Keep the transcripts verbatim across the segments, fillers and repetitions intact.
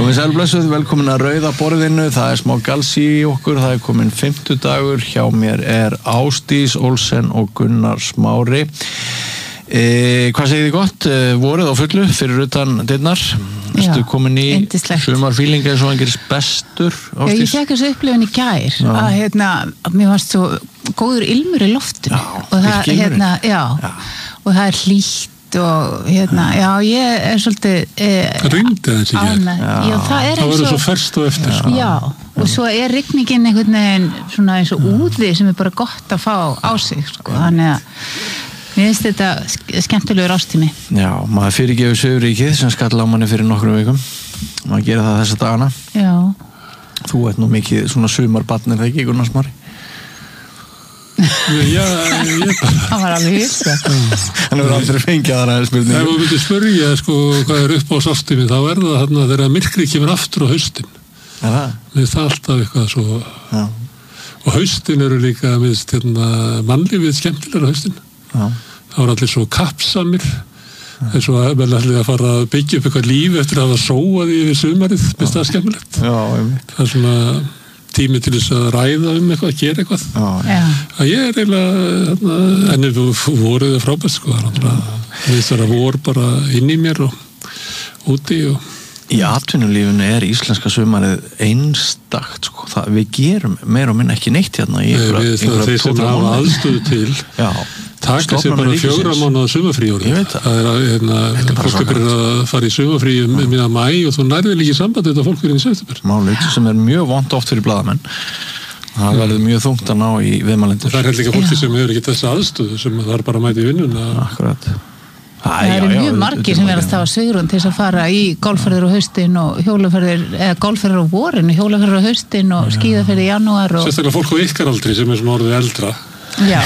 Komið sælblessuð, velkomin að rauða borðinu, það er smá galsi í okkur, það er komin fimmtudagur, hjá mér er Ásdís Olsen og Gunnar Smári. E, hvað segir þið gott? E, voruð á fullu fyrir utan dyrnar? Ertu komin í sumarfílinga eins og hann gerist bestur, Ásdís? Já, ég fekk þessu upplifun í gær já. að hérna, mér fannst svo góður ilmur í loftinu já, og það hérna, já, já, og það er hlýtt og hérna, já, ég er svolítið e, það rigndi aðeins í gær já, það er það verður svo ferskt og eftir já, já, og svo er rigningin einhvern veginn svona eins og úði sem er bara gott að fá á sig sko, þannig að mér finnst þetta skemmtilegur ástími. Já, maður fyrirgefur Suðurríkið sem skall á manni fyrir nokkrum vikum. Maður gerir það þessa dagana. Já. Þú ert nú mikið svona sumarbarn, er það ekki, Gunnar Smári? Já, ég bara... Það var alveg hissa. Hann hefur aldrei fengið aðra spurningu. Ef þú myndir spyrja, sko, hvað er upp á ástími, þá er það þarna þegar myrkrið kemur aftur á haustin. Er það? Mér finnst það alltaf eitthvað svo... Já. Og haustin eru líka, mér finnst, hérna, mannlífið skemmtilegra haustin. Já. Það var allir svo kappsamir eins og vel allir að fara að byggja upp eitthvað líf eftir að hafa sóað yfir sumarið, finnst það skemmtilegt. Já, einmitt. Það er svona tími til þess að ræða um eitthvað, að gera eitthvað. Já. Að ég er eiginlega, ennir voruð það frábært, sko. Það er að vor bara inn í mér og úti og... Í atvinnulífinu er íslenska sumarið einstakt, sko. Það, við gerum meira og minna ekki neitt hérna í einhverja Nei, við þeir sem hafa aðstöðu til Já. taka sér bara fjögra mánuða sumarfrí árið. Ég veit það. Það er að, hérna, fólk er byrjað að fara í sumarfrí um miðjan maí og þú nærðir líka samband þetta fólk fyrir í september. Málið sem er mjög vont oft fyrir blaðamenn. Það verður mjög þungt að ná í viðmælendur. Það er held líka fólki sem hefur ekki þessi aðstöðu sem það er bara að mæta í vinnuna. Akkurat. Æ, það eru mjög margir sem verðast að hafa svigrúm til þess að fara í golfferðir á haustin og hjólaferðir, eða golfferðir á vorin og hjólaferðir á haustin og skíðaferðir í janúar og... Sérstaklega fólk á ykkar aldri sem er svona orðið eldra. Já.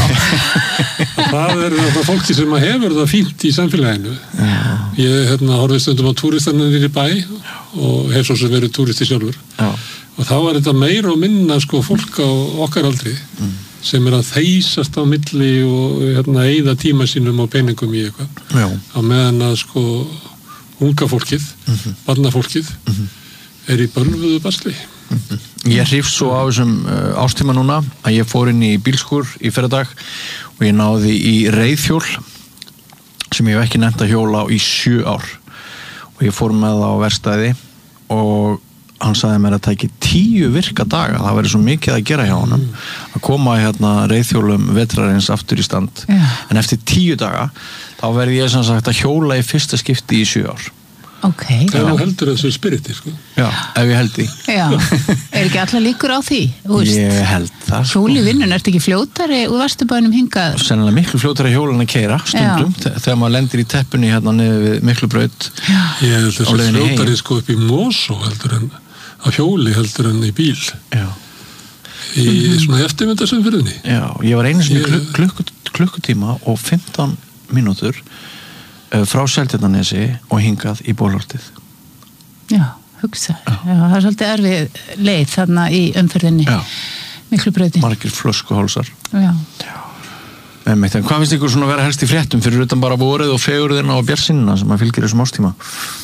Það er það fólki sem hefur það fínt í samfélaginu. Já. Ég hérna horfði stundum á túristanir í bæ og hef svo sem verið túristi sjálfur. Já. Og þá er þetta meira og minna sko fólk á okkar aldri. Mm. sem er að þeysast á milli og hérna eyða tíma sínum og peningum í eitthvað. Já. Á meðan að sko unga fólkið, mm-hmm. barnafólkið mm-hmm. er í bölvuðu basli. Mm-hmm. Ég hrifst svo á þessum uh, ástíma núna að ég fór inn í bílskur í fyrradag og ég náði í reiðhjól sem ég hef ekki nefnt að hjóla á í sjö ár og ég fór með það á verkstæði og hann sagði mér að það ekki tíu virka daga, það verið svo mikið að gera hjá honum mm. að koma hérna reiðhjólum vetrarins aftur í stand yeah. en eftir tíu daga þá verði ég sem sagt að hjóla í fyrsta skipti í sjö ár. Ok. Það er heldur þessu spiriti, sko. Já, ef ég held því. Já, er ekki allar líkur á því? Ég held það. Sko. Hjóli vinnun, ertu ekki fljótari úr Vesturbænum hingað? Sennilega miklu fljótari hjólan að keyra stundum Já. Þegar maður lendir í teppunni hérna niður við Miklubraut. Já. Ég held þessu fljótari sko upp í Mosó heldur en á hjóli heldur en í bíl. Já. Í mm-hmm. svona eftirmyndasumfyrðinni. Já, ég var einu sinni ég... klukk, klukkutíma og fimmtán mínútur frá Seltjarnarnesi og hingað í Bólholtið. Já, hugsa. Já. Já, það er svolítið erfið leið þarna í umferðinni. Já. Miklubrautin. Margir flöskuhálsar. Já. Já. En meitt, en hvað finnst ykkur svona að vera helst í fréttum fyrir utan bara vorið og fegurðina og bjartsýnina sem að fylgir þessum ástíma?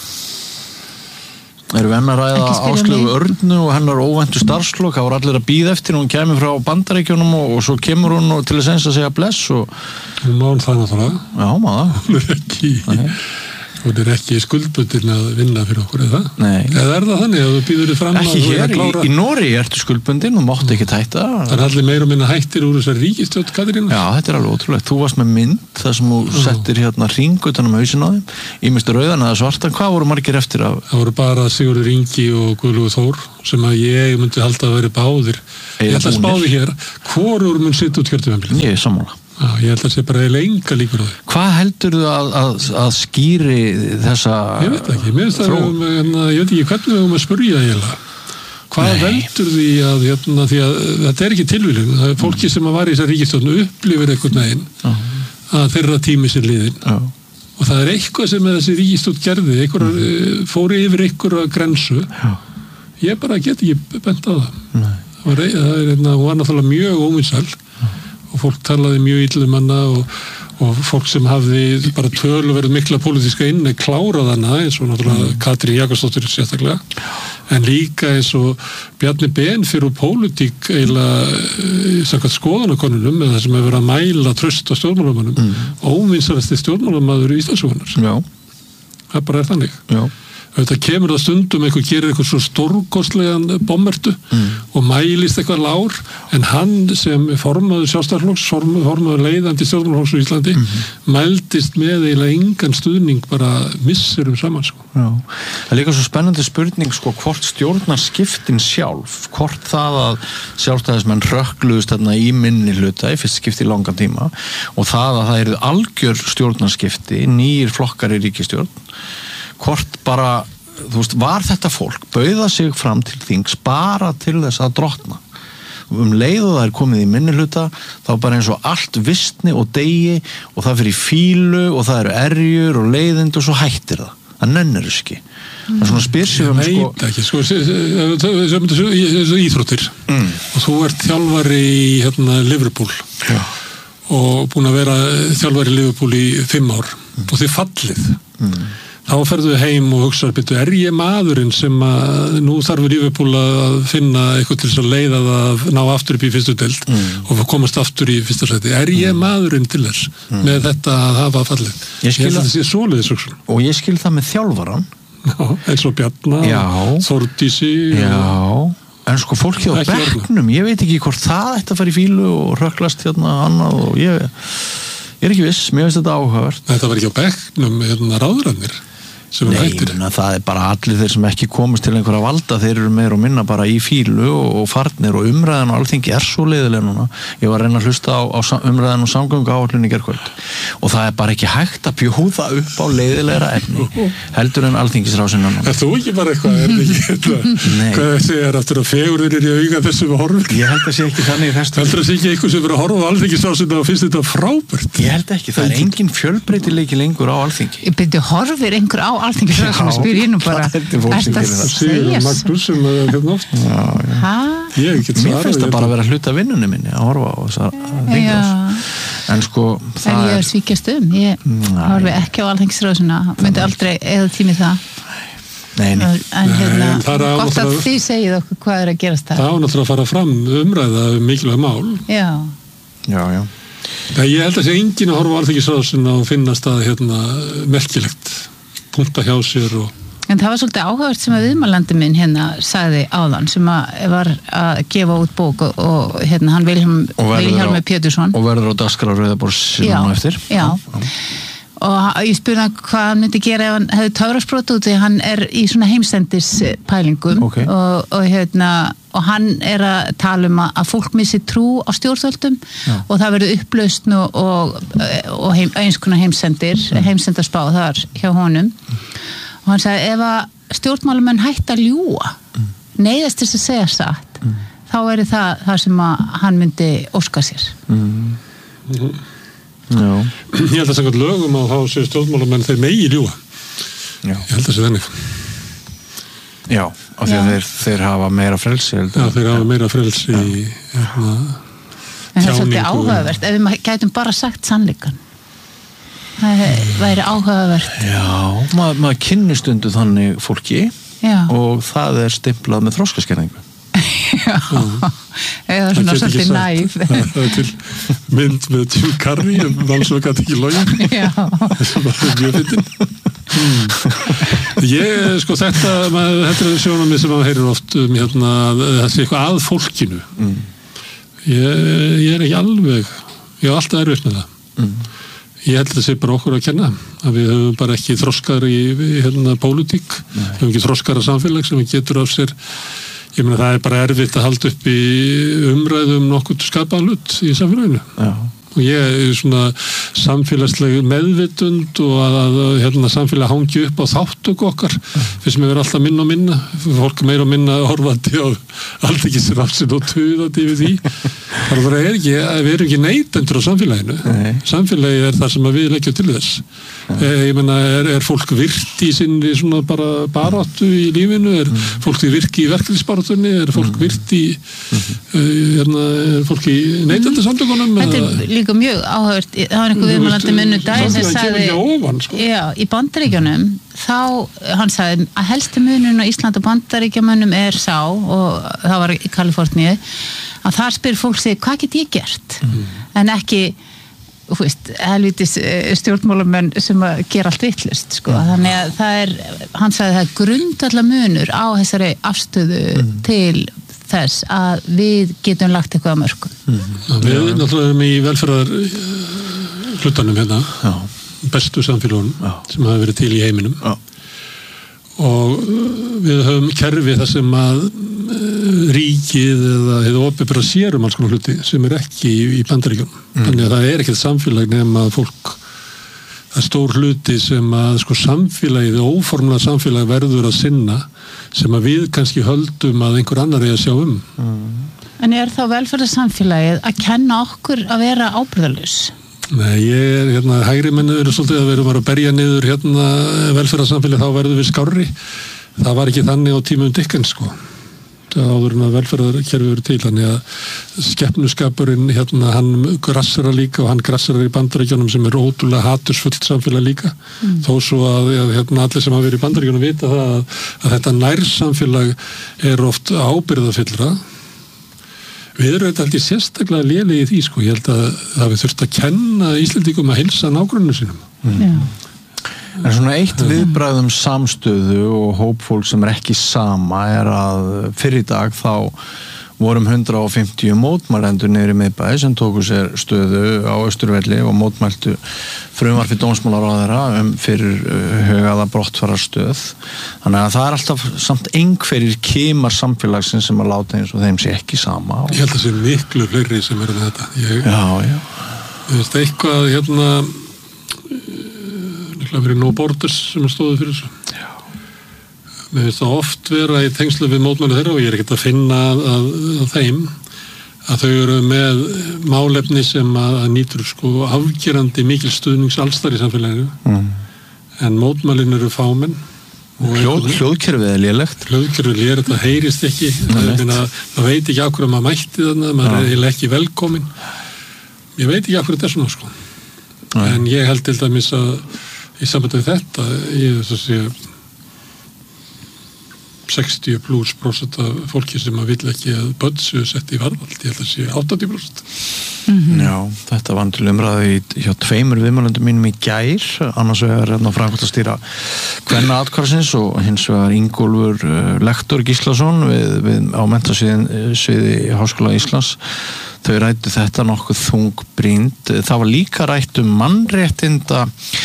Erum við enn að ræða Áslaugu Örnu og hennar óvæntu starfslok, það voru allir að bíða eftir, hún kemur frá Bandaríkjunum og, og svo kemur hún og til þess að segja bless og... Hún má hún það náttúrulega. Já, maður. Hún er ekki, hún er ekki skuldbundin að vinna fyrir okkur, eða það? Nei. Eða er það þannig að þú býður þig fram ekki að þú er er að klára? Ekki hér, í Noregi ertu skuldbundin og mátt ekki tæta. Það er allir meira og minna hættir úr þessari ríkisstjórn, Katrín. Já, þetta er alveg ótrúlegt. Þú varst með mynd þar sem þú Já. Settir hérna hring utan um hausinn á þeim, ýmist rauðan eða svartan. Hvað voru margir eftir af? Það voru bara Sigurður Ingi og Guðlaugur Þór sem að ég myndi halda að vera báðir. Ég ætla að spáði hér, hvorur mun sitt út kjörtímabilið? Ég er sammála. Já, ég held að það sé bara eiginlega enga líkur á því. Hvað heldur þú að, að, að skýri þessa Ég veit ekki, mér finnst það um, en, ég veit ekki hvernig við höfum að spurja eiginlega. Hvað Nei. Veldur því að, hérna, því að þetta er ekki tilviljun, það er fólki sem að var í þessar ríkisstjórn upplifir einhvern veginn uh. að þeirra tími sér liðin uh. og það er eitthvað sem þessi ríkisstjórn gerði, einhver, uh. fóri yfir einhverja grensu, uh. ég bara get ekki bent á það. Það var, það er, hérna, hún var náttúrulega mjög óvinsæl og fólk talaði mjög illa um hana og, og fólk sem hafði bara töluverð mikla pólitíska inni klárað hana eins og náttúrulega mm. Katrín Jakobsdóttir sérstaklega en líka eins og Bjarni Ben fyrir pólitík eiginlega samkvæmt skoðanakonunum með það sem hefur verið að mæla traust á stjórnmálamönnum mm. óvinsalasti stjórnmálamaður í Íslandssögunnar Já. Það bara er þannig Já. Þetta kemur það stundum einhver gerir eitthvað svo stórkostlegan bommertu mm. og mælist eitthvað lár en hann sem formaður sjálfstæðisflokks, formaður leiðandi stjórnmálaflokks í Íslandi mm. mældist með eiginlega engan stuðning bara misserum saman sko. Já. Það er líka svo spennandi spurning sko hvort stjórnarskiptin sjálf, hvort það að sjálfstæðismenn rökkluðust þarna í minni hluta í fyrst skipti í langan tíma og það að það eru algjör stjórnarskipti, nýjir flokkar í ríkisstjórn hvort bara, þú veist, var þetta fólk bauða sig fram til þings bara til þess að drottna um leið og það er komið í minnihluta þá bara eins og allt vistni og degi og það fyrir fílu og það eru erjur og leiðind og svo hættir það það nennir þess ekki það er svona spyr sig um sko ekki, sko, þessu íþróttir mm. og þú ert þjálfari í hérna, Liverpool Já. og búin að vera þjálfari í Liverpool í fimm ár mm. og þið fallið mm. þá ferðu heim og hugsaðu, byrju, er ég maðurinn sem að nú þarf Liverpool að finna eitthvað til þess að leiða það að ná aftur upp í fyrstu deild mm. og komast aftur í fyrsta sæti. Er ég mm. maðurinn til þess mm. með þetta að hafa fallið? Ég, ég held að það sé svoleiðis hugsun. Og ég skil það með þjálfaran. Já, eins og Bjarna, Þórdísi. Já, en sko fólkið á bekknum, ég veit ekki hvort það ætti að fara í fílu og röklast hérna annað og ég, ég er ekki viss, mér finnst þetta áhugavert. Þetta var ekki á bekknum hérna ráðrænir. Nei, menna, það er bara allir þeir sem ekki komast til einhverja valda, þeir eru meira og minna bara í fílu og, og farnir og umræðan og Alþingi er svo leiðilega núna. Ég var að reyna að hlusta á, á umræðan og samgöngu áætlun í gærkvöld og það er bara ekki hægt að bjóða upp á leiðilegra efni heldur en Alþingisrásin Er þú ekki bara eitthvað, er ekki eitthvað hvað segir aftur að fegurður er í auga þessu við horfum? Ég held að sé ekki þannig í þessu. Heldur að sé ekki eitthvað sem verið að horfa á Alþingisrásin og finnst þetta frábært? Ég held ekki, það er engin fjölbreytileiki lengur á Alþingi. Ég byrju horfir einhver á Alþingisrásin og spyr ég nú bara Þetta segir Magnús sem að hérna oft Ég get Mér finnst það bara að vera hluta vinnunni minni að horfa á þessar en sko En ég er svíkjast um ég horfi ekki á Alþingisrásina myndi aldrei eða tími það Nei, nei. En hérna, gott að þið segið okkur hvað er að gerast það Það á náttúrulega að fara fram umræða um mikilvæg mál Já Já, já Það ég held að sé enginn að horfa á Alþingisrásina og finnast það hérna merkilegt punta hjá sér og... En það var svolítið áhugavert sem að viðmælandi minn hérna sagði áðan sem að var að gefa út bók og, og hérna hann Vilhjálm Vilhjálmur Pétursson og verður á dagskrá Rauðaborðs síðan á eftir já, já. Og ég spurði hann hvað hann myndi gera ef hann hefði töfrasprot út því hann er í svona heimsendis pælingum okay. og, og hérna og hann er að tala um að fólk missi trú á stjórnvöldum og það verður upplausn og, og, og heim, eins konar heimsendir mm. heimsendarspá þar hjá honum mm. og hann sagði ef að stjórnmálamenn hætti að ljúga mm. neyðast þess að segja satt mm. þá er það það sem að hann myndi óska sér mm. Mm. Já. Ég held að samkvæmt lögum á þá séu stjórnmálamenn þeir megi ljúga Já. Ég held að það sé þannig Já, af því að þeir, þeir hafa meira frelsi Já, þeir hafa meira frelsi í hérna, en það er svolítið áhugavert ef við gætum bara sagt sannleikan það væri áhugavert Já, maður mað kynnir stundu þannig fólki Já. og það er stimplað með þroskaskerðingu Já, eða svona svolítið næf Það er til mynd með Jim Carrey en valsvögg gæti ekki login sem var mjög fyndin Ég, sko þetta maður, þetta er sjónamið sem maður heyrir oft um hérna, það sé eitthvað að fólkinu mm. ég, ég er ekki alveg ég hef alltaf erfitt með það mm. Ég held að það sé bara okkur að kenna að við höfum bara ekki þroskar í, í hérna pólitík, við höfum ekki þroskar að samfélag sem getur af sér ég meina það er bara erfitt að halda upp í umræðum nokkuð skapaðan hlut í samfélaginu Já. Og ég er svona samfélagsleg meðvitund og að, að hérna, samfélag hangi upp á þáttöku okkar fyrst með vera alltaf minna og minna fólk meira og minna horfandi á Alþingisrásin og tuðandi við því þar bara er ekki, við erum ekki neytendur á samfélaginu Nei. Samfélagi er það sem við leggjum til þess e, ég meina er, er fólk virt í sinni svona bara baráttu í lífinu er mm. fólk virki í verkefnisbaráttunni er fólk mm. virt í mm. uh, hérna, er fólk í neytendasamtökunum Þetta er líka líka mjög áhört, það var einhver viðmælandi minnu daginn sem sagði, ofan, sko. já, í Bandaríkjunum, þá, hann sagði að helsti munurinn á Ísland og Bandaríkjamönnum er sá, og það var í Kaliforníu, að þar spyr fólk sig, hvað get ég gert? Mm. En ekki, þú veist, helvítis stjórnmálamenn sem að gera allt vitlaust, sko, mm. þannig að það er, hann sagði það er grundvallar munur á þessari afstöðu mm. til þess að við getum lagt eitthvað að mörkum. Mm. Við náttúrulega erum í velferðar hlutanum hérna, Já. bestu samfélagunum Já. sem hafa verið til í heiminum Já. og við höfum kerfi þar sem að ríkið eða hefur opinbera sér um alls konar hluti sem er ekki í, í Bandaríkjunum. Mm. Þannig að það er ekkert samfélag nema að fólk það er stór hluti sem að sko samfélagið, óformlega samfélag verður að sinna sem að við kannski höldum að einhver annar er að sjá um. Mm. En er þá velferðarsamfélagið að kenna okkur að vera ábyrgðarlaus? Nei, ég er, hérna, hægri menn eru svolítið að vera að berja niður hérna velferðarsamfélagið, þá verður við skárri. Það var ekki þannig á tímum Dickens, sko. Það áður en að velferðarkerfi verið til, þannig að skepnuskapurinn, hérna, hann grassara líka og hann grassara í Bandaríkjunum sem er ótrúlega hatursfullt samfélag líka. Mm. Þó svo að, að hérna, allir sem hafa verið í Bandaríkjunum vita það að, að þetta nærsamfélag er oft ábyrgðarfyllra. Við erum þetta aldrei sérstaklega lélegið í því, sko. Ég held að það við þurft að kenna Íslendingum að heilsa nágrönnum sínum. Mm. Já. En svona eitt viðbragðum samstöðu og hópfólk sem er ekki sama er að fyrir í dag þá vorum hundrað og fimmtíu mótmælendur niður í miðbæ sem tóku sér stöðu á Austurvelli og mótmæltu frumvarpi dómsmálaráðherra um fyrir hugaða brottfararstöð. Þannig að það er alltaf samt einhverjir kimar samfélagsins sem að láta eins og þeim sé ekki sama. Ég held að það sé miklu fleiri sem eru með þetta. Ég, já, já. Þú veist, eitthvað hérna Það verið No Borders sem stóði fyrir þessu. Já. Mér finnst það oft vera í tengslu við mótmæli þeirra og ég er ekkert að finna að, að, að þeim að þau eru með málefni sem að, að nýtur sko afgerandi mikil stuðnings allstar í samfélaginu. Mm. En mótmælin eru fámenn. Hljóð, hljóðkerfið er lélegt. Hljóðkerfið er lélegt, það heyrist ekki. Það veit ekki af hverju maður mætti þarna, maður er ekki velkomin. Ég veit ekki af hverju þetta er svona sko. Nei. En ég held til dæmis að í sambandi við þetta, ég þess að sé sextíu pluss prósent af fólki sem að vill ekki að börn séu sett í varðhald, ég held að sé áttatíu prósent. Mm-hmm. Já, þetta var til umræði hjá tveimur viðmælendum mínum í gær, annars vegar hérna framkvæmdastýra Kvennaathvarfsins og hins vegar Ingólfur uh, lektor Gíslason við, við á menntasviði Háskóla Íslands. Þau ræddu þetta nokkuð þungbrýnt. Það var líka rætt um mannréttinda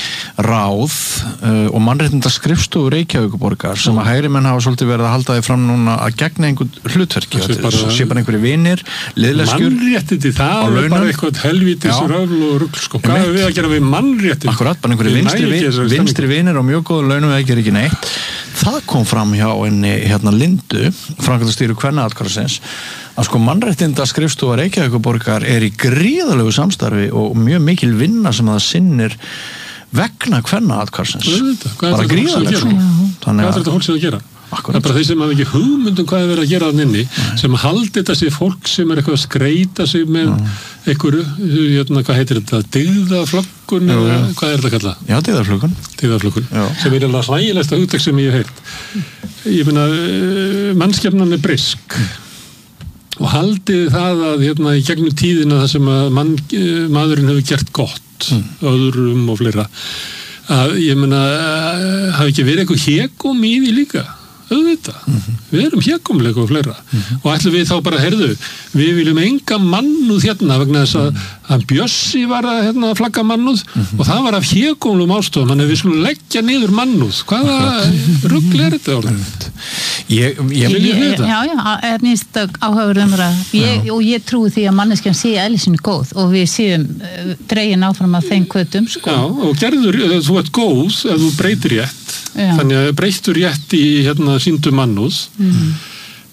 ráð uh, og mannréttinda skrifstofu Reykjavíkurborgar sem að hægri menn hafa svolítið verið að halda því fram núna að gegna einhver hlutverki. Það sé bara einhverju vinir, liðleskjur mannréttindi, það er bara eitthvað helvítis röfl og rugl, sko. Hvað er við að gera við mannréttindi? Akkurat, bara einhverju vinstri, vinstri vinir og mjög góðu launum við ekki ekki neitt. Það kom fram hjá henni hérna Lindu, framkvæmdastýru Kvennaathvarfsins, að sko mannréttinda skrifstofa Reykjavíkurborgar er í gríðalegu samstarfi og mjög mikil vinna sem það sinnir vegna Kvennaathvarfsins. Bara gríðalega. Hvað er þetta fólk sem að gera? Akkurat. Það er bara þeir sem hafa ekki hugmyndum hvað er verið að gera þann inni, Nei. sem haldi þetta sér fólk sem er eitthvað að skreita sig með Nei. einhverju, hérna, hvað heitir þetta, dyggðaflöggun, eða hvað er þetta kallað? Já, dyggðaflöggun. Dyggðaflöggun, sem er alveg hlægilegsta hugtak sem ég hef heyrt. Ég meina, mannskepnan er brisk og haldið það að hérna í gegnum tíðina það sem að mann, maðurinn hefur gert gott, mm. öðrum og fleira, að ég meina, hafi ekki verið eitthvað hégum í því líka? Auðvitað. Mm-hmm. Við erum hégumleika og fleira. Mm-hmm. Og ætlum við þá bara, heyrðu, við viljum enga mannúð hérna vegna þess að, mm-hmm. að Bjössi var að hérna, flagga mannúð mm-hmm. og það var af hégumlum ástofum, þannig að við skulum leggja niður mannúð. Hvaða rugl er þetta orðið? Ég, ég, ég, ég, já, já, er nýst áhugaverð umræða og ég trúi því að manneskjan sé eðlisinn góð og við séum uh, dregin áfram af þeim kvötum sko. Já, og gerður, þú ert góð ef þú breytir rétt, já. Þannig að breytur rétt í hérna síndu mannúð mm.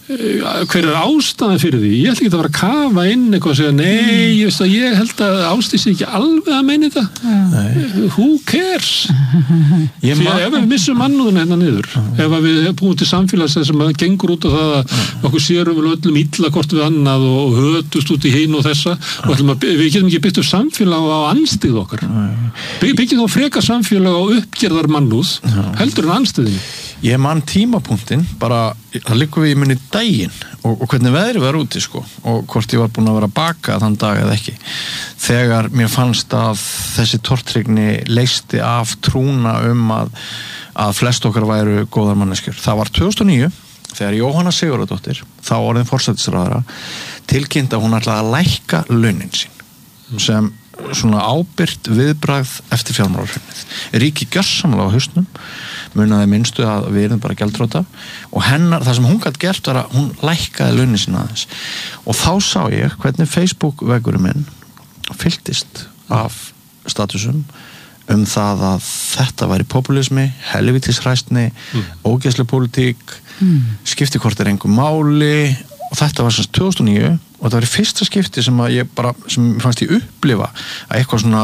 hver er ástæðan fyrir því? Ég ætla ekki að vera að kafa inn eitthvað og segja, nei, ég veist að ég held að Ásdís ekki alveg að meina þetta. Nei. Who cares? Því að ef við missum mannúðuna hérna niður, ef við búum til samfélags sem gengur út á það að okkur sérum við öllum illa hvort við annað og hötust út í hinn og þessa, og að, við getum ekki byggt upp samfélag á anstíð okkar. Byggjum þá freka samfélag á uppgerðar mannúð, heldur en anstíðinni. Ég man tímapunktinn, bara, það liggur við í munni daginn og, og hvernig veðri var úti sko og hvort ég var búin að vera að baka þann dag eða ekki. Þegar mér fannst að þessi tortryggni leysti af trúna um að, að flest okkar væru góðar manneskjur. Það var tvö þúsund og níu þegar Jóhanna Sigurðardóttir, þá orðin forsætisráðherra, tilkynnt að hún ætlaði að lækka launin sín sem svona ábyrgt viðbragð eftir fjármálahrunið. Ríki gjörsamlega á hausnum, munaði minnstu að við erum bara gjaldþrota og hennar, það sem hún gætt gert var að hún lækkaði launin sín aðeins og þá sá ég hvernig Facebook-veggurinn minn fylltist af statusum um það að þetta væri populismi, helvítisræstni, mm. ógeðsleg pólitík, mm. skipti hvort er engu máli og þetta var sem tvö þúsund og níu og þetta var í fyrsta skipti sem að ég bara, sem fannst ég upplifa að eitthvað svona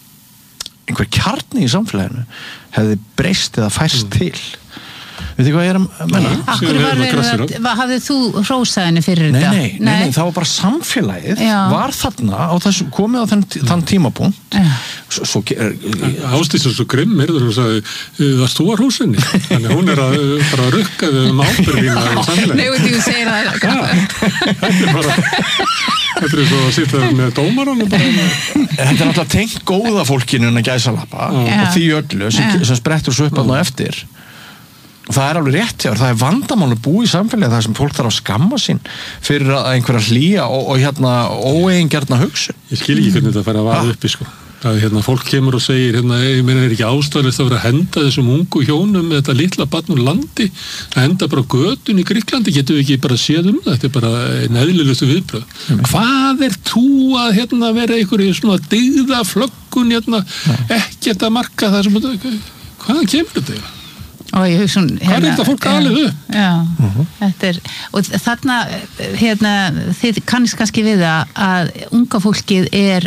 einhver kjarni í samfélaginu hefði breyst eða færst mm. til. Veitu hvað ég er að menna? Akkur var verið að, hafðið þú hrósaðinni fyrir nei, þetta? Nei, nei, nei, það var bara samfélagið Já. Var þarna á þessu, komið á þann, þann tímapunkt svo, svo Ásdís er svo grimm, heyrður hún sagði, varst þú að hrósinni? Þannig hún er að bara að rukka þau um ábyrgina í samfélagið. Nei, þú segir það. Þetta er bara Þetta er svo að sitja með dómarann bara. Þetta er náttúrulega tengt góða fólkinu en að gæsa lappa og því öllu sem, sem sprettur svo upp að ná eftir. Og það er alveg rétt hjá, það er vandamál að búa í samfélagi þar sem fólk þarf að skamma sín fyrir að einhverja hlýja og, og hérna óeigingjarna hugsun. Ég skil ekki hvernig þetta fær að vaða uppi sko. Að hérna fólk kemur og segir hérna, ég meina er ekki ástæðilegt að vera að henda þessum ungu hjónum með þetta litla barn úr landi, að henda bara götun í Grikklandi, getum við ekki bara séð um það, þetta er bara neðlilustu viðbröð. Mm. Hvað er þú að hérna vera einhverju svona dyggða flöggun hérna, ekkert að marka það sem, hvaðan kemur þetta eiginlega? Og ég hugsa hún hvað er þetta fólk alveg upp? Já, uh-huh. þetta er og þarna, hérna þið kannist kannski við það að unga fólkið er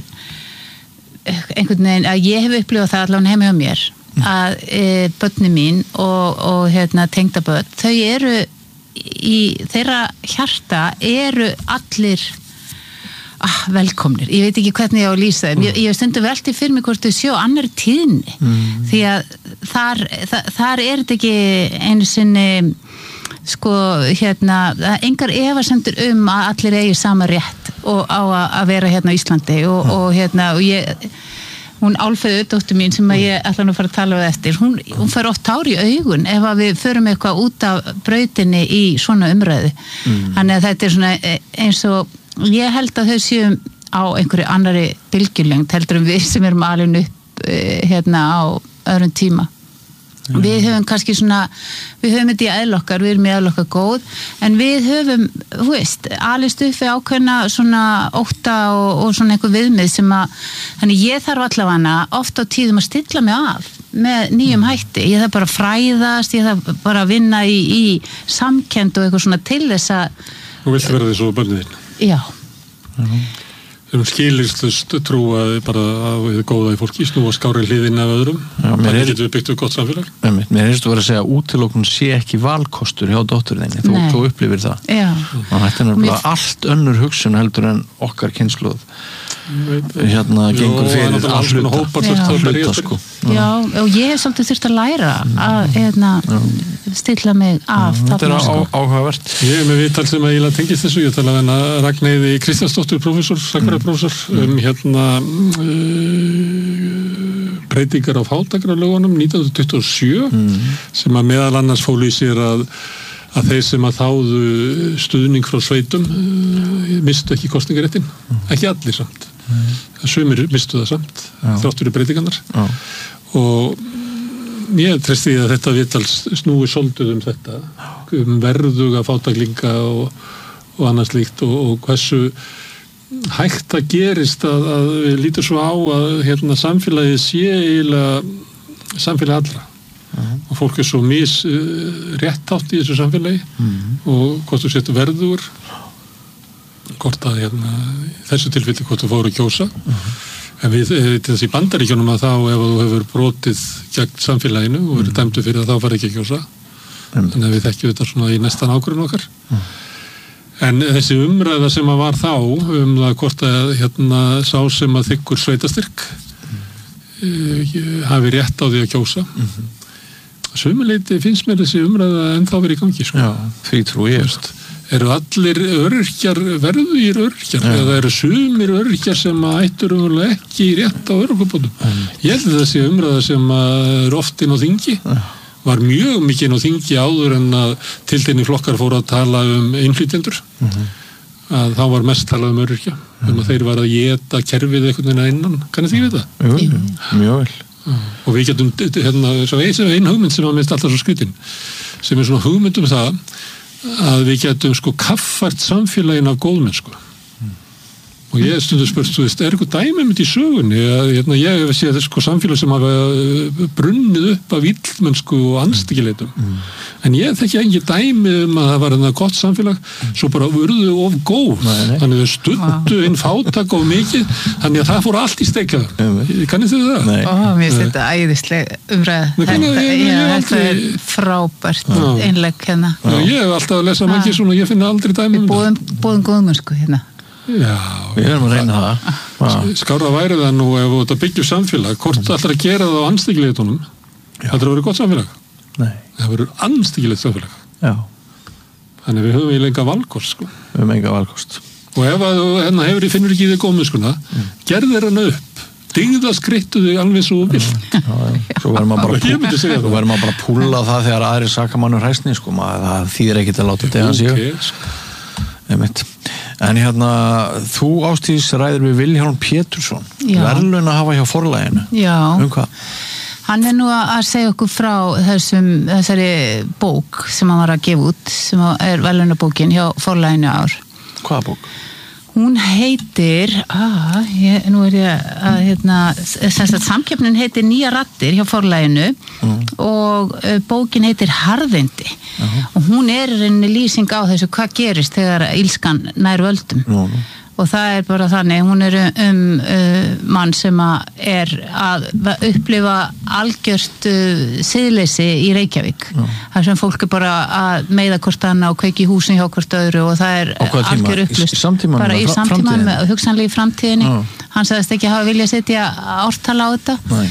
einhvern veginn, að ég hef upplifað það allavega heima hjá mér, að e, börni mín og, og hérna tengdabörn, þau eru í þeirra hjarta eru allir ah, velkomnir, ég veit ekki hvernig ég á að lýsa þeim, ég, ég stundum velti fyrir mig hvort þau sjó annar tíðni, mm. því að þar, þar, þar er þetta ekki einu sinni sko hérna, engar efasemdir um að allir eigi sama rétt og á að, að vera hérna á Íslandi og, mm. og hérna og ég hún Álfeður, dóttir mín sem að ég ætla nú að fara að tala við eftir, hún, hún fær oft tár í augun ef að við förum eitthvað út af brautinni í svona umræðu mm. þannig að þetta er svona eins og ég held að þau séum á einhverju annari bylgjulengd heldur en við sem erum alveg upp hérna á öðrum tíma. Mm. Við höfum kannski svona, við höfum þetta í eðlokkar, við erum í eðlokkar góð, en við höfum, þú veist, alist upp við ákveðna svona ótta og, og svona einhver viðmið sem að, þannig ég þarf allavega oft á tíðum að stilla mig af með nýjum hætti. Ég þarf bara að fræðast, ég þarf bara að vinna í, í samkennd og eitthvað svona til þess að... Þú vilt vera því svo börnið þín? Já. Mm. Þeim skilistust trúa bara að við góða í fólki, snúa skári hliðin af öðrum. Já, þannig getum við byggt upp gott samfélag. Mér finnst þú verið að segja að útilokun sé ekki valkostur hjá dótturðinni. Þú, þú upplifir það. Já. Og þetta er náttúrulega allt önnur hugsun heldur en okkar kynslóð. Hérna gengur fyrir að hluta. hluta sko. Já, og ég hef svolítið þurft að læra að hérna, stilla mig af. Þetta er á, áhugavert. Ég er með viðtal sem að ég tengist þessu. Ég tala við Ragnheiði Kristjánsdóttir, prófessor, sagnfræðiprófessor, um hérna uh, breytingar á fátækralögunum nítján hundruð tuttugu og sjö mm. sem að meðal annars fólu í sér að að þeir sem að þáðu stuðning frá sveitum uh, mistu ekki kosningaréttin, mm. ekki allir samt. Mm. Sumir mistu það samt, þrátt fyrir breytingarnar. Já. Og ég treysti að þetta viðtal snúi svolítið um þetta, um verðuga fátæklinga og, og annars líkt og, og hversu hægt að gerist að, að við lítum svo á að hérna, samfélagið sé eiginlega samfélagi allra. uh-huh. og fólk er svo mis uh, rétt átt í þessu samfélagi uh-huh. og hvort þú setur verður hvort að hérna, þessu tilfelli hvort þú fóru að kjósa uh-huh. en við til þess í Bandaríkjunum að þá ef þú hefur brotið gegn samfélaginu og verið dæmdu fyrir að þá fara ekki að kjósa uh-huh. þannig að við þekkjum þetta svona í næstan ákvörðun okkar uh-huh. En þessi umræða sem að var þá um það hvort að hérna sá sem að þykkur sveitastyrk mm. uh, hafi rétt á því að kjósa. Mm-hmm. Sömuleyti finnst mér þessi umræða ennþá verið í gangi. Sko. Já, því trú ég. Veist, eru allir öryrkjar, verðugir öryrkjar, ja. Eða eru sumir öryrkjar sem að ættur umverulega ekki rétt á öryrkjabótum. Mm. Ég held að þessi umræða sem er oft inn á þingi. Ja. Var mjög mikið á þingi áður en að tiltekni flokkar fóru að tala um innflytjendur mm-hmm. að þá var mest talað um öryrkja mm-hmm. um að þeir var að éta kerfið einhvern veginn að innan, kannið því við það? Jú, mjög vel og við getum, hérna, einn hugmynd sem að minnst alltaf svo skutin sem er svona hugmynd um það að við getum sko kaffært samfélagin af góðmennsku og ég stundu spurt, þú veist, er eitthvað dæmi mitt í sögunni að hérna, ég hef séð þess sko samfélag sem hafa brunnið upp af illmennsku og anstíkileitum mm. en ég þekki ekki dæmi um að það var enna gott samfélag svo bara urðu of góð nei, nei. Þannig þau stuttu inn fátak of mikið þannig að það fór allt í steikja kannið þau það? Ó, mér finnst þetta æðisleg umræð þetta er frábært einleg hérna Já, ég hef alltaf að lesa mikið svona ég finna aldrei dæmi um það Bóðum góðmennsku hérna Já, við erum að reyna það Skára væri það nú ef þetta byggjum samfélag hvort það ætlar að gera það á anstíkileitunum það ætlar að vera gott samfélag Nei. það verður anstíkilegt samfélag Já. Þannig við höfum í lenga valkost sko. Við höfum enga valkost og ef að hérna, hefur ég finnur ekki í þig góðmennskuna mm. gerðir hann upp digða skrittu þig alveg svo vill Svo verður maður bara að púlla það þegar aðri sakamannur hræsni sko. það þýðir ekki að láta þetta eða síðan En hérna, þú Ásdís ræðir við Vilhjálm Pétursson verðlaun að hafa hjá forlaginu Já, um hvað? Hann er nú að segja okkur frá þessum, þessari bók sem hann var að gefa út sem er verðlaunabókin hjá forlaginu ár Hvaða bók? Hún heitir ah, ég, nú er ég að hérna, semst að samkeppnin heitir Nýja raddir hjá forlaginu mm. og uh, bókin heitir Harðindi uh-huh. og hún er einni lýsing á þessu hvað gerist þegar ílskan nær völdum uh-huh. og það er bara þannig hún er um uh, mann sem að er að upplifa algjört uh, siðleysi í Reykjavík uh-huh. þar sem fólk er bara að meiða hvort annað og kveiki húsin hjá hvort öðru og það er algjör upplust bara í samtíman með hugsanlega í framtíðinni uh-huh. hann sagðist ekki hafa viljað setja ártala á þetta Nei.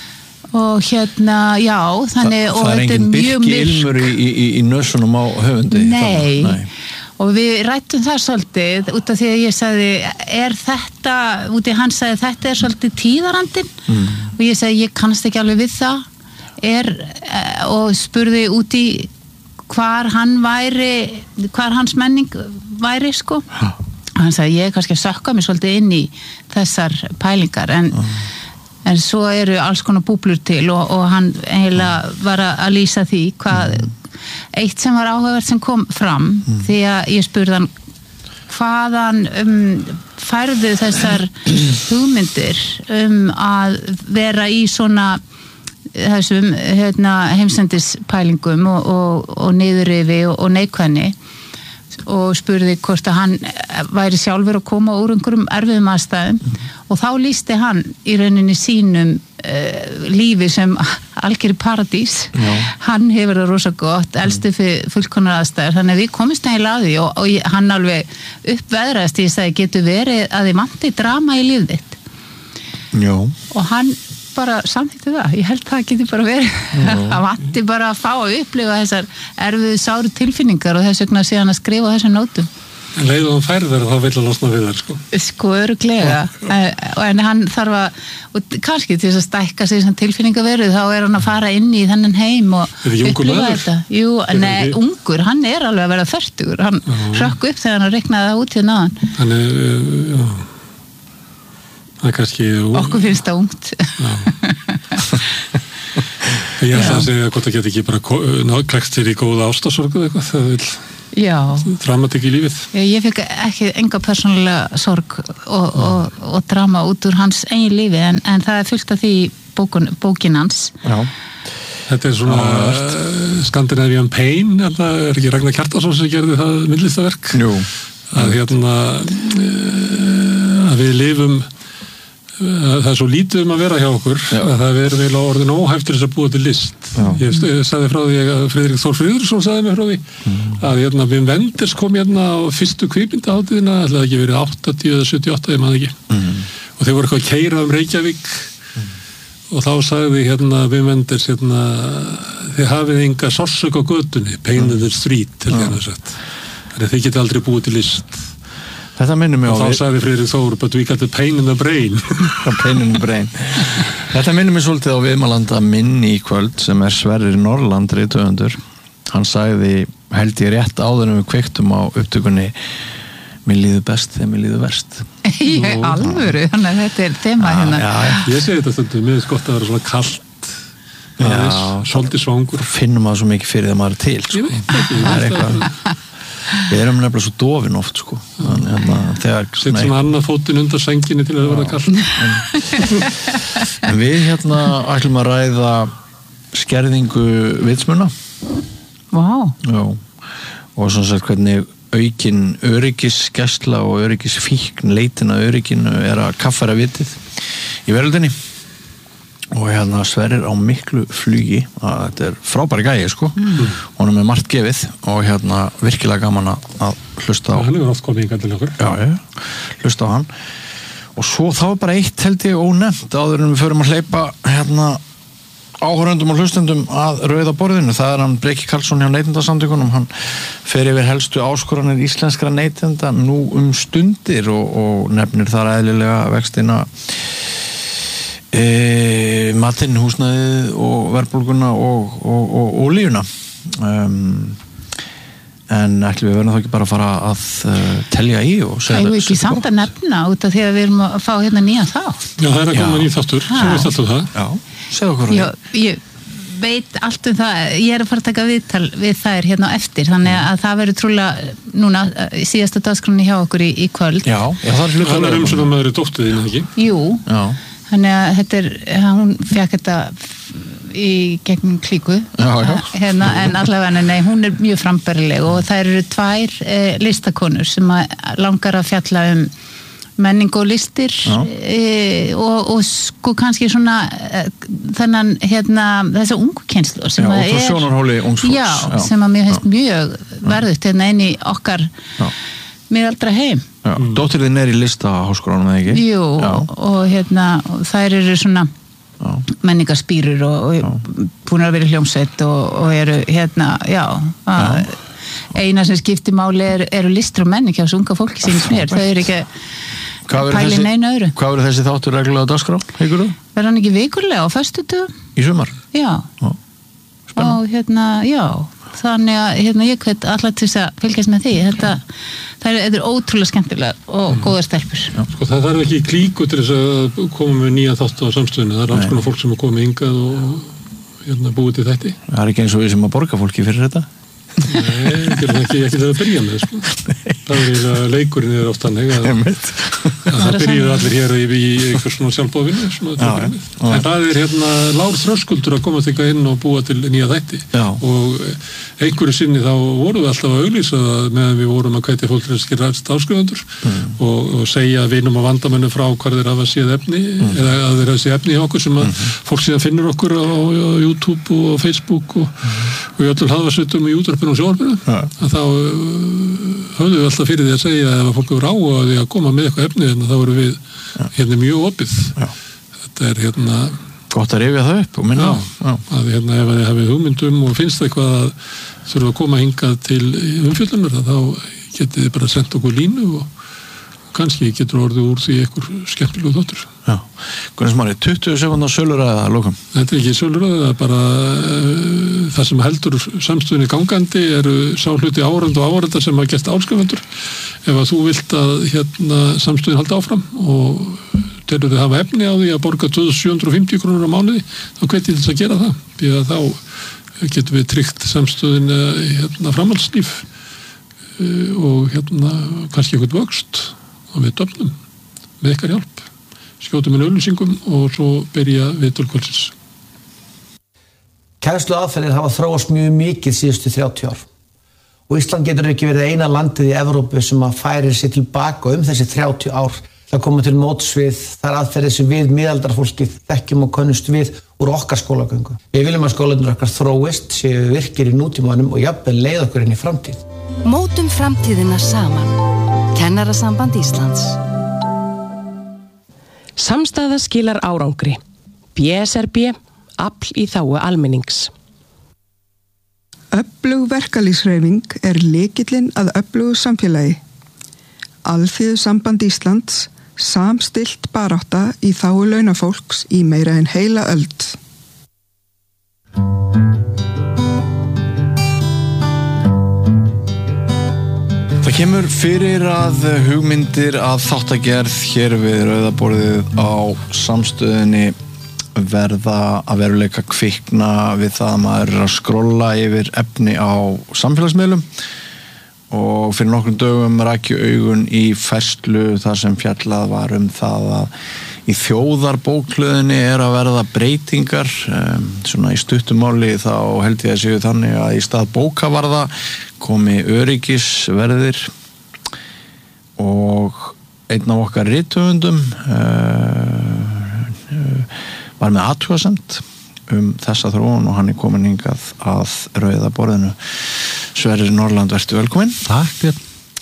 Og hérna, já þannig, Þa, og það er engin byrki ilmur í, í, í nösunum á höfundi Nei, Nei. Og við rættum það svolítið út af því að ég sagði er þetta, út í hann sagði þetta er svolítið tíðarandinn mm. og ég sagði ég kannast ekki alveg við það er, og spurði út í hvar hann væri hvar hans menning væri sko ha. Hann sagði ég er kannski að sökka mig svolítið inn í þessar pælingar en mm. En svo eru alls konar búblur til og, og hann eiginlega var að lýsa því hvað, eitt sem var áhugavert sem kom fram mm. því að ég spurði hann hvaðan um, færðu þessar hugmyndir um að vera í svona þessum hérna, heimsendispælingum og, og, og niðurrifi og, og neikvæðni og spurði hvort að hann væri sjálfur að koma úr einhverjum erfiðum aðstæðum mm. og þá lýsti hann í rauninni sínum uh, lífi sem algjör paradís Já. Hann hefur það rosa gott elstu fyrir fullkonar aðstæður þannig að við komist eiginlega að því og, og ég, hann alveg uppveðrast ég sagði getur verið að þið vanti drama í lífið þitt Já. Og hann bara samþýtti það, ég held það geti bara verið það vanti bara að fá að upplifa þessar erfiðu sáru tilfinningar og þess vegna síðan að skrifa þessum nótum En leið og hann færður þá vill hann losna við þær sko Sko öruglega en hann þarf að, og kannski til þess að stækka sig þessum tilfinningaveruð þá er hann að fara inn í þennan heim og upplifa þetta Jú, nei, ungur, hann er alveg að vera fertugur hann hrökk upp þegar hann reiknaði það út til náðan Þannig, já Það er kannski Okkur finnst það ungt Ég ætla að segja hvort það geti ekki bara klækst þér í góða ástasorgu eitthvað það vil dramatík í lífið Já, ég fikk ekki enga persónulega sorg og, og, og drama út úr hans eigin lífi en, en það er fullt af því bókun, bókin hans Já Þetta er svona uh, Scandinavian Pain, þetta er ekki Ragnar Kjartason sem gerði það myndlistaverk. Jú. Að hérna uh, að við lifum uh, það er svo lítið um að vera hjá okkur Já. Að það er vel á orðinu óhæftur þess að búa til list. Já. Ég sagði frá því að Friðrik Þór Friðriksson sagði mig frá því mm. að hérna Wim Wenders kom hérna á fyrstu kvikmyndahátíðina, það hefði ekki verið áttatíu eða sjötíu og átta, ég man ekki. Mm. Og þeir voru eitthvað að keyra um Reykjavík mm. og þá sagði hérna Wim Wenders hérna, þið hafið enga sársök á götunni, pain in the street, til hérna sagt. Þannig að þið geti aldrei búið til list. Þetta minnir mig á og þá sagði Friðrik Þór, but we got the pain in the brain. Pain in the brain. Þetta minnir mig svolítið á viðmælanda minn í kvöld sem er Sverrir Norrland rithöfundur. Hann sagði, held ég rétt áður en við kveiktum á upptökunni, mér líður best þegar mér líður verst. Í alvöru, þannig að þetta er þema hérna. Já, ég segi þetta stundum, mér finnst gott að vera svona kallt. Já, svolítið svangur. Finnum maður svo mikið fyrir það maður er til, sko. Ég veit ekki, það er eitthvað. Við erum nefnilega svo dofin oft, sko. Þannig að þegar... Sett svona annað fótinn undan sænginni til að vera kallt. En við hérna ætlum að ræða skerðingu vitsmuna. Vá. Já. Og svona sagt hvernig aukin öryggisgæsla og öryggisfíkn, leitin að örygginu er að kaffæra vitið í veröldinni. Og hérna Sverrir á miklu flugi, að þetta er frábæri gæi, sko. Mm. Honum er margt gefið og hérna virkilega gaman að hlusta á. Já, hann er oft komið hingað til okkur. Já, já, hlusta á hann. Og svo þá er bara eitt held ég ónefnt áður en við förum að hleypa hérna áhorfendum og hlustendum að rauða borðinu. Það er hann Breki Karlsson hjá Neytendasamtökunum. Hann fer yfir helstu áskoranir íslenskra neytenda nú um stundir og, og nefnir þar eðlilega vextina E, matinn, húsnæðið og verðbólguna og, og, og olíuna um, en ætlum við verðum þá ekki bara að fara að uh, telja í og segja það er ekki samt að nefna út af því að við erum að fá hérna nýja þátt. Já, það er að koma nýja þáttur, sem veist alltaf það. Já, segja okkur Já, ég veit allt um það, ég er að fara að taka viðtal við þær hérna á eftir, þannig að það verður trúlega núna síðasta dagskránni hjá okkur í, í kvöld. Já, já það er hluta það er um sem að maður er dóttið þín, ekki? Jú, Já. Þannig að þetta er, hún fekk þetta í gegnum klíku já, já. Hérna, en allavega nei, hún er mjög frambærileg og það eru tvær eh, listakonur sem að langar að fjalla um menning og listir eh, og, og sko kannski svona eh, þennan hérna þessa ungu kynslu sem já, að er sjónarhóli ungs fólks. Já, já, sem að mér finnst mjög verðugt hérna inn í okkar já. Miðaldra heim. Já, mm. Dóttir þín er í listaháskólanum, eða ekki? Jú, Já. og hérna, og þær eru svona já. menningarspýrur og, og búin að vera í hljómsveit og, og eru hérna, já, að, eina sem skiptir máli er, eru listur og menning hjá þessu unga fólki síns mér, þau eru ekki pæli neina öðru. Hvað verður þessi þáttur reglulega á dagskrá, heikur þú? Verður hann ekki vikulega á föstudögum? Í sumar? Já. já. Og hérna, já, þannig að hérna, ég hvet allar til þess að fylgjast með því, þetta það er, er ótrúlega skemmtilega og mm. góðar stelpur. Sko, það þarf ekki klíku til þess að koma með nýja þátt á samstöðinu, það er alls konar fólk sem er komið hingað og hérna búið til þetta. Það er ekki eins og við sem að borga fólki fyrir þetta? Nei, ekki, ekki, ekki til að byrja með, sko. Það er eiginlega leikurinn er oft þannig að, að það byrjuðu allir hér í, í einhvers svona sjálfbóðvinni, en það er hérna lár þröskuldur að komast eitthvað inn og búa til nýja þætti já. Og einhverju sinni þá vorum við alltaf að auglýsa meðan við vorum að hvetja fólk til að skilja áskrifendur mm. og, og segja vinum og vandamönnum frá hvað þeir hafa séð efni mm. eða að þeir hafa séð efni hjá okkur sem að mm. fólk síðan finnur okkur á, á YouTube og Facebook og, mm. og í öllum hlaðvarpsveitum og í útvarpinu og sjónvarpinu mm. að þá uh, höfðu við alltaf fyrir því að segja að ef fólk eru áhuga því að koma með eitthvað efni en þá voru við mm. hérna mjög opið mm. þetta er hérna gott að rifja það upp og minna já, já. Að hérna ef þið hafið hugmyndum og finnst það eitthvað að þurfa að koma hingað til umfjöllunar þá getið þið bara sendt okkur línu og kannski getur orðið úr því einhver skemmtilegu þáttur. Já, Gunnar Smári, tuttugu sekúndna söluræða að lokum. Þetta er ekki söluræða, það er bara uh, það sem heldur samstöðinni gangandi eru sá hluti árend og árenda sem hafa gert áskrifundur. Ef að þú vilt að hérna samstöðin haldi áfram og telur þið hafa efni á því að borga tvö þúsund sjö hundruð og fimmtíu krónur á mánuði, þá hvet ég til að gera það. Því að þá getum við tryggt samstöðin hérna framhaldslíf uh, og hérna kannski eitthvað vöxt og við döfnum með ykkar hjálp. Skjótum inn auglýsingum og svo byrja viðtöl kvöldsins. Kennsluaðferðir hafa þróast mjög mikið síðustu þrjátíu ár. Og Ísland getur ekki verið eina landið í Evrópu sem að færir sig tilbaka um þessi þrjátíu ár. Það koma til móts við þær aðferðir sem við miðaldarfólkið þekkjum og könnumst við úr okkar skólagöngu. Við viljum að skólarnir okkar þróist, séu virkir í nútímanum og jafnvel leið okkur inn í framtíð. Mótum framtíðina saman. Kennarasamband Íslands. Samstaða skilar árangri. B S R B, afl í þágu almennings. Öflug verkalýðshreyfing er lykillinn að öflugu samfélagi. Alþýðusamband Íslands samstillt barátta í þágu launafólks í meira en heila öld. Það kemur fyrir að hugmyndir að þáttagerð hér við Rauðaborðið á samstöðinni verða að veruleika kvikna við það að maður er að skrolla yfir efni á samfélagsmiðlum og fyrir nokkrum dögum rak ég augun í færslu þar sem fjallað var um það að í þjóðarbókhlöðinni er að verða breytingar um, svona í stuttumáli þá held ég að séu þannig að í stað bókavarða komi öryggisverðir og einn af okkar rithöfundum uh, uh, var með athugasemd um þessa þróun og hann er komin hingað að Rauðaborðinu. Sverrir Norland, vertu velkomin. Takk, Björn.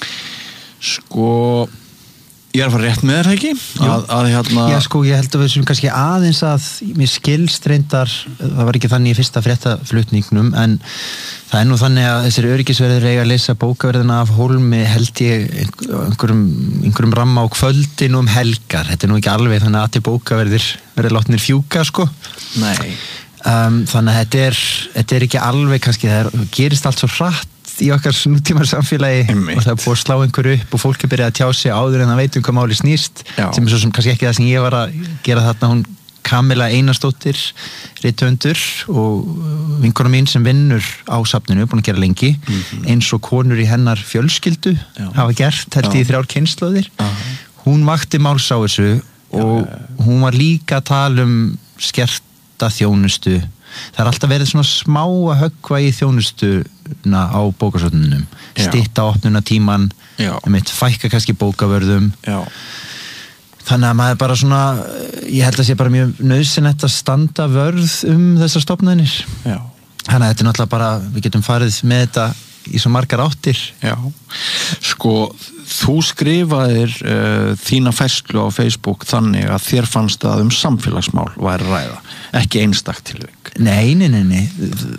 Sko, ég er að fara rétt með þér, ekki? Að, að hérna... Já, sko, ég held að við sem kannski aðeins að mér skilst reyndar, það var ekki þannig í fyrsta fréttaflutningnum, en það er nú þannig að þessir öryggisverðir eiga að lesa bókaverðina af hólmi held ég einhverjum, einhverjum ramma á kvöldin um helgar. Þetta er nú ekki alveg þannig að allir bókaverðir verður látnir fjúka, sko. Nei. Um, þannig að þetta er, þetta er ekki alveg kannski, það er, gerist allt svo hratt í okkar nútímar samfélagi Einmitt. Og það er búið að slá einhverju upp og fólk er byrjað að tjá sig áður en það veit um hvað máli snýst. Já. Sem er svo sem kannski ekki það sem ég var að gera þarna, hún Kamila Einarsdóttir, rithöfundur og vinkona mín sem vinnur á safninu, búin að gera lengi, mm-hmm. eins og konur í hennar fjölskyldu Já. Hafa gert, held ég, þrjár kynslóðir. Hún vakti máls á þessu og Já. Hún var líka að tala um skerta þjónustu. Það er alltaf verið svona smá að höggva í þjónustuna á bókasöfnunum. Stytta opnuna tíman, einmitt fækka kannski bókavörðum. Já. Þannig að maður bara svona, ég held að sé bara mjög nauðsynlegt að standa vörð um þessar stofnanir. Já. Þannig að þetta er náttúrulega bara, við getum farið með þetta í svo margar áttir. Já. Sko, þú skrifaðir uh, þína færslu á Facebook þannig að þér fannst að um samfélagsmál væri ræða, ekki einstakt tilvik. Nei, nei, nei, nei.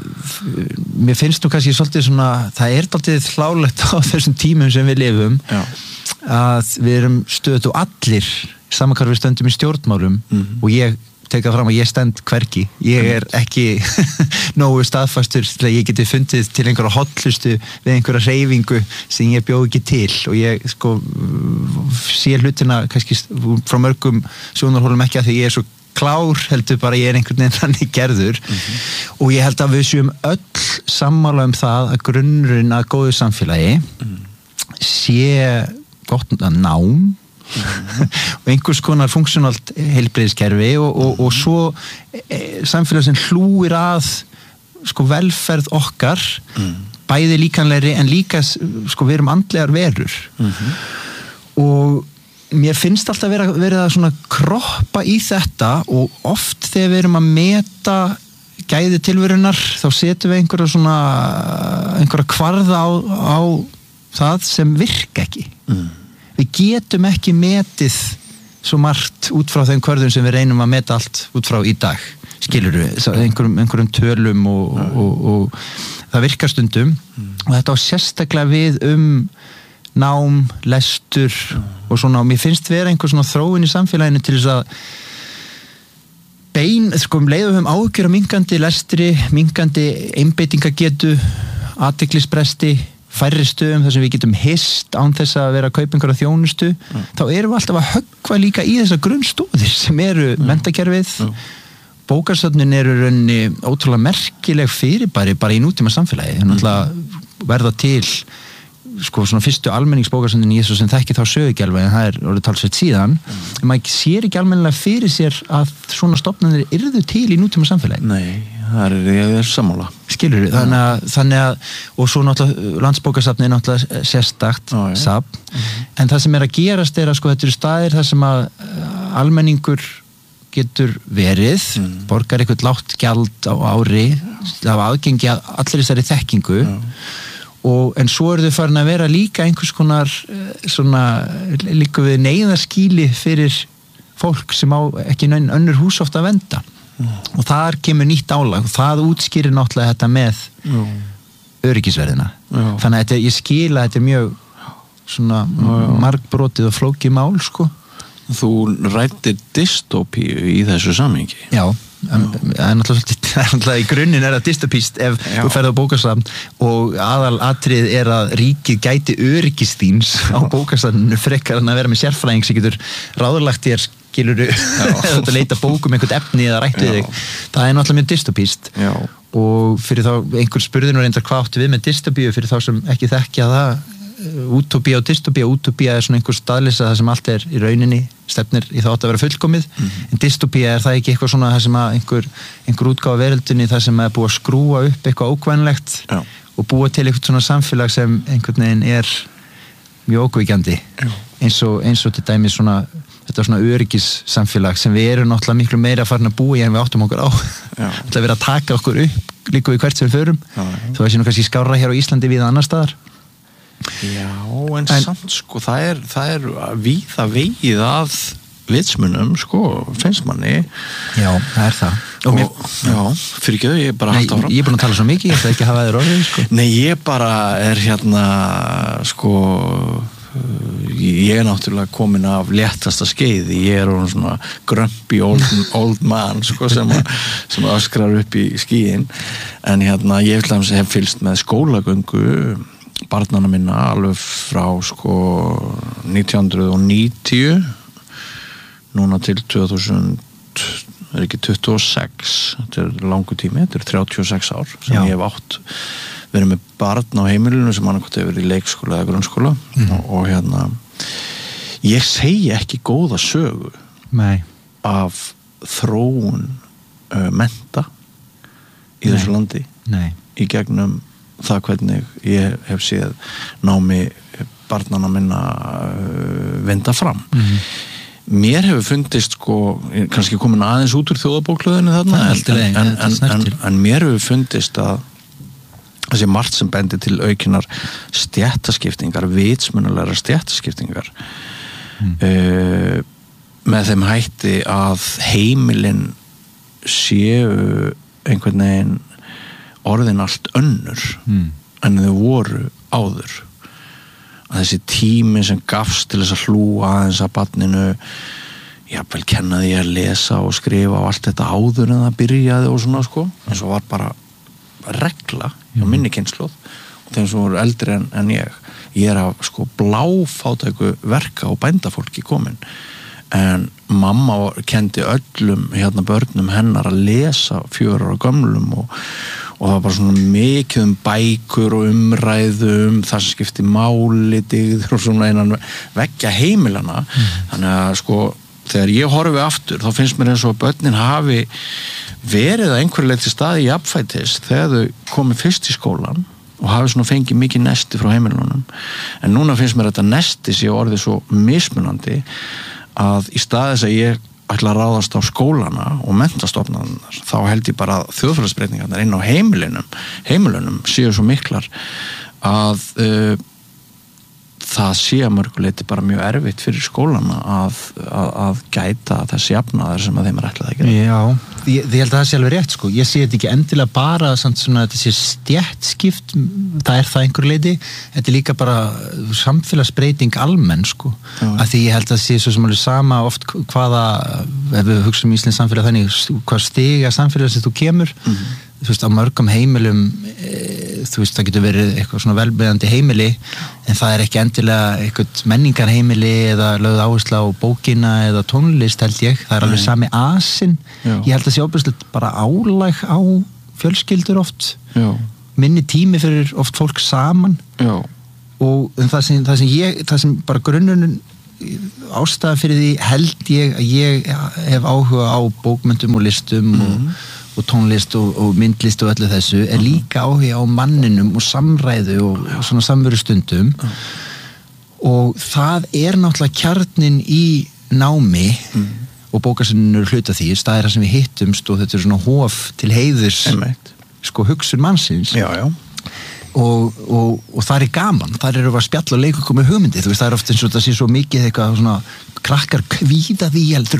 Mér finnst nú kannski svolítið svona, það er dálítið hlálegt á þessum tímum sem við lifum. Já. Að við erum stöðut og allir saman hvar við stöndum í stjórnmálum mm-hmm. og ég teka fram að ég stend hvergi. Ég er ekki nógu staðfastur til að ég geti fundið til einhverja hollustu við einhverja hreyfingu sem ég bjó ekki til og ég sko sé hlutina kannski frá mörgum sjónarhólum ekki að því ég er svo klár heldur bara ég er einhvern veginn þannig gerður mm-hmm. og ég held að við séum öll sammála um það að grunnurinn að góðu samfélagi mm. sé gott nám mm. og einhvers konar funksjónalt heilbrigðiskerfi og, og, og svo e, samfélag sem hlúir að sko velferð okkar mm. bæði líkanlegri en líka sko við erum andlegar verur mm-hmm. og mér finnst alltaf vera, verið að svona kroppa í þetta og oft þegar við erum að meta gæði tilverunar þá setjum við einhverja svona einhverja kvarða á, á það sem virka ekki mm. við getum ekki metið svo margt út frá þeim kvörðum sem við reynum að meta allt út frá í dag skilur við, einhverjum, einhverjum tölum og, og, og, og það virkar stundum mm. og þetta á sérstaklega við um nám, lestur mm. og svona, og mér finnst vera einhver svona þróun í samfélaginu til þess að bein, sko um leiðum við um ágjör að minkandi lestri, minkandi einbeitingagetu, athyglisbresti færri stöðum þar sem við getum hist án þess að vera að kaupa einhverja þjónustu mm. þá erum við alltaf að höggva líka í þessar grunnstóðir sem eru mm. menntakerfið mm. bókasöfnin eru raunni ótrúlega merkileg fyrirbæri bara í nútíma samfélagi þannig mm. að verða til sko svona fyrstu almenningsbókasöfnin í þessu sem þekki þá sögugjálfa en það er orðið talsveit síðan mm. en maður sér ekki almennilega fyrir sér að svona stofnanir yrðu til í nútíma samfélagi Nei, það er ég er sammála. Skilur við, þannig að, þannig að og svo náttúrulega Landsbókasafnið er náttúrulega sérstakt Já, já. safn, en það sem er að gerast er að sko þetta eru staðir þar sem að almenningur getur verið, mm. borgar eitthvað lágt gjald á ári, það var aðgengi að allir þessari þekkingu Já. Og, en svo eru þau farin að vera líka einhvers konar svona líka við neyðarskýli fyrir fólk sem á ekki önnur hús ofta að venda mm. og þar kemur nýtt álag og það útskýrir náttúrulega þetta með mm. öryggisverðina Já. Þannig að þetta, ég skil að þetta er mjög svona Já. Margbrotið og flókið mál sko. Þú rættir dystopíu í þessu samhengi. Já, en það er náttúrulega í grunninn er það dystopíst ef Já. Þú ferð á bókasafn og aðal atrið er að ríkið gæti öryggistýns á bókasafninu frekar en að vera með sérfræðing sem getur ráðurlagt þér skilur þú leita bókum einhvern efni eða rætt við þig. Það er náttúrulega mjög dystopíst Já. Og fyrir þá einhver spurði nú reyndar hvað áttu við með dystopíu fyrir þá sem ekki þekkja það útópía og dystopía, útópía er svona einhver staðleysa það sem allt er í rauninni stefnir í það átt að vera fullkomið mm-hmm. en dystopía er það ekki eitthvað svona það sem að einhver, einhver útgáfa veröldinni það sem er búið að skrúa upp eitthvað ókvænlegt Já. Og búa til eitthvað svona samfélag sem einhvern veginn er mjög ókvíkjandi eins og, eins og til dæmi svona þetta svona öryggissamfélag sem við erum náttúrulega miklu meira farin að búa í en við áttum okkur á þetta er verið að taka okkur upp líka við hvert sem við förum þú veist nú kannski skárra hér á Íslandi við annar staðar Já, en, en samt sko, það er, það er víða vegið að vitsmunum, sko, finnst manni Já, það er það og, og mér, Já, fyrir ekki þau, ég er bara Nei, ég, ég er búin að tala svo mikið, ég ætla ekki að hafa þér orðið, sko Nei, ég bara er hérna, sko ég er náttúrulega komin af léttasta skeiði, ég er svona grumpy old, old man, sko, sem, að, sem að öskrar upp í skíin en hérna, ég hef fylgst með skólagöngu barnana minna alveg frá sko nítján hundruð níutíu núna til tvö þúsund er ekki tuttugu og sex þetta er langur tími, þetta er þrjátíu og sex ár sem Já. Ég hef átt verið með barn á heimilinu sem annarkvæmt hefur verið í leikskóla eða grunnskóla mm. og, og hérna ég segi ekki góða sögu Nei. Af þróun uh, mennta í Nei. Þessu landi Nei. Í gegnum það hvernig ég hef séð námi barnana minna uh, vinda fram mm-hmm. mér hefur fundist sko, kannski komin aðeins út úr þjóðabókluðinu þarna en, en, en, en, en mér hefur fundist að þessi margt sem bendir til aukinar stéttaskiptingar, vitsmunalega stéttaskiptingar mm. uh, með þeim hætti að heimilin séu einhvern veginn orðin allt önnur mm. en þau voru áður að þessi tími sem gafst til þess að hlúa aðeins að barninu jafnvel kenna því að lesa og skrifa og allt þetta áður en það byrjaði og svona sko eins og var bara regla hjá mm. minni kynslóð og þeim sem voru eldri en, en ég ég er að sko bláfátæku verka og bændafólki komin en mamma kendi öllum hérna börnum hennar að lesa fjögur ára gömlum og og það var bara svona mikið um bækur og umræðum, það sem skipti máli, dygður og svona einan veggja heimilana mm. þannig að sko, þegar ég horfi aftur þá finnst mér eins og að börnin hafi verið að einhverju leyti staði í jafnfætis þegar þau komið fyrst í skólan og hafi svona fengið mikið nesti frá heimilunum en núna finnst mér þetta nesti sé orðið svo mismunandi að í stað þess að ég ætla að ráðast á skólana og menntastofnarnar þá held ég bara að þjóðfélagsbreytingarnar inn á heimilinum heimilunum séu svo miklar að uh, það sé að mörguleiti bara mjög erfitt fyrir skólana að, að, að gæta þessi jafnaðar sem að þeim er ætlað að gera. Já, ég, ég held að það sé alveg rétt sko. Ég sé þetta ekki endilega bara samt svona að þetta sé stjættskipt, það er það einhver leiti, þetta er líka bara samfélagsbreyting almenn sko. Af því ég held að það sé svo sem alveg sama oft hvaða, ef við hugsaum í Íslands samfélag þannig, hvað stiga samfélag sem þú kemur, mm-hmm. þú veist, á mörgum heimilum e, þú veist, það getur verið eitthvað svona velbegandi heimili en það er ekki endilega eitthvað menningarheimili eða lögð áhersla á bókina eða tónlist held ég, það er alveg sami asinn, ég held að sé óbærslega bara álæg á fjölskyldur oft Já. Minni tími fyrir oft fólk saman Já. Og það sem, það sem ég það sem bara grunnurinn ástæða fyrir því held ég að ég hef áhuga á bókmyndum og listum mm. og og tónlist og, og myndlist og öllu þessu er líka áhuga á manninum og samræðu og, og svona samveru stundum og það er náttúrulega kjarnin í námi mm. og bókasöfnin eru hluta því, það er það sem við hittumst og þetta er svona hof til heiðurs sko hugsun mannsins já, já. Og, og, og það er gaman, það eru að spjalla og leika okkur með hugmyndi, þú veist, það er oft eins og það sé svo mikið eitthvað svona krakkar kvíða því heldur